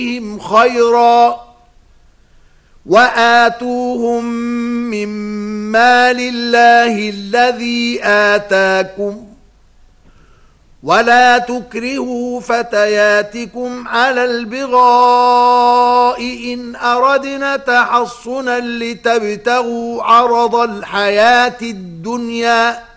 خيرا وآتوهم من مال الله الذي آتاكم ولا تكرهوا فتياتكم على البغاء إن أردنا تحصنا لتبتغوا عرض الحياة الدنيا